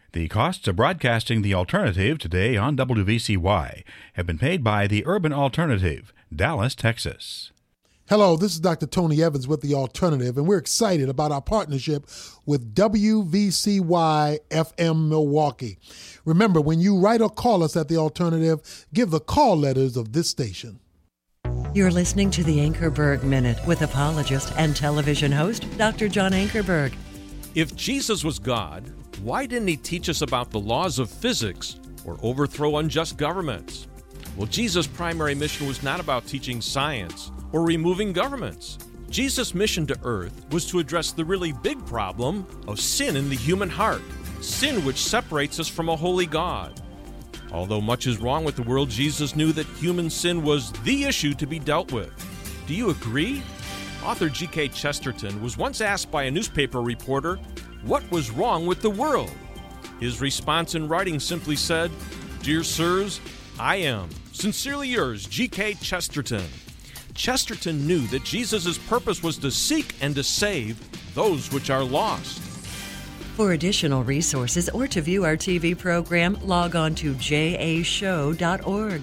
The costs of broadcasting The Alternative today on WVCY have been paid by the Urban Alternative, Dallas, Texas. Hello, this is Dr. Tony Evans with The Alternative, and we're excited about our partnership with WVCY FM Milwaukee. Remember, when you write or call us at The Alternative, give the call letters of this station. You're listening to the Ankerberg Minute with apologist and television host, Dr. John Ankerberg. If Jesus was God, why didn't he teach us about the laws of physics or overthrow unjust governments? Well, Jesus' primary mission was not about teaching science or removing governments. Jesus' mission to earth was to address the really big problem of sin in the human heart, sin which separates us from a holy God. Although much is wrong with the world, Jesus knew that human sin was the issue to be dealt with. Do you agree? Author G.K. Chesterton was once asked by a newspaper reporter what was wrong with the world. His response in writing simply said, "Dear sirs, I am. Sincerely yours, G.K. Chesterton." Chesterton knew that Jesus' purpose was to seek and to save those which are lost. For additional resources or to view our TV program, log on to jashow.org.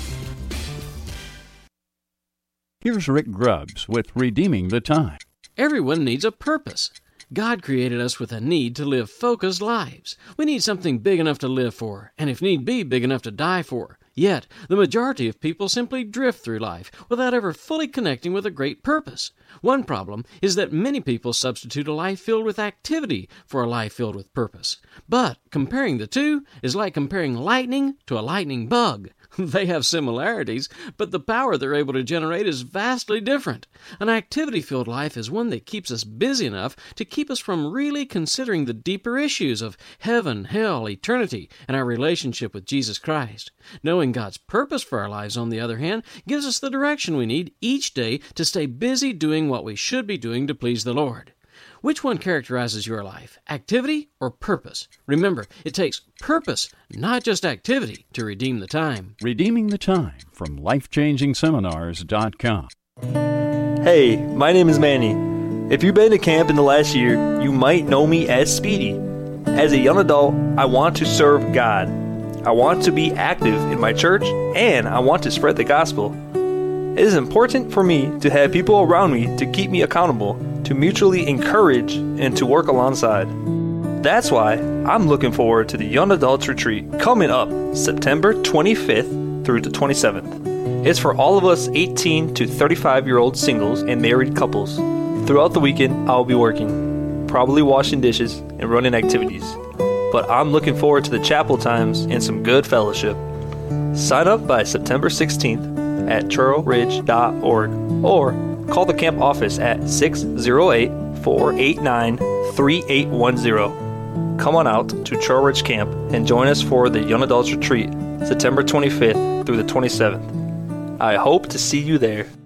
Here's Rick Grubbs with Redeeming the Time. Everyone needs a purpose. God created us with a need to live focused lives. We need something big enough to live for, and if need be, big enough to die for. Yet, the majority of people simply drift through life without ever fully connecting with a great purpose. One problem is that many people substitute a life filled with activity for a life filled with purpose. But comparing the two is like comparing lightning to a lightning bug. They have similarities, but the power they're able to generate is vastly different. An activity-filled life is one that keeps us busy enough to keep us from really considering the deeper issues of heaven, hell, eternity, and our relationship with Jesus Christ. Knowing God's purpose for our lives, on the other hand, gives us the direction we need each day to stay busy doing what we should be doing to please the Lord. Which one characterizes your life, activity or purpose? Remember, it takes purpose, not just activity, to redeem the time. Redeeming the Time from LifeChangingSeminars.com. Hey, my name is Manny. If you've been to camp in the last year, you might know me as Speedy. As a young adult, I want to serve God. I want to be active in my church, and I want to spread the gospel. It is important for me to have people around me to keep me accountable, to mutually encourage, and to work alongside. That's why I'm looking forward to the Young Adults Retreat coming up September 25th through the 27th. It's for all of us 18 to 35-year-old singles and married couples. Throughout the weekend, I'll be working, probably washing dishes and running activities. But I'm looking forward to the chapel times and some good fellowship. Sign up by September 16th at churrowridge.org or call the camp office at 608-489-3810. Come on out to Churro Ridge Camp and join us for the Young Adults Retreat, September 25th through the 27th. I hope to see you there.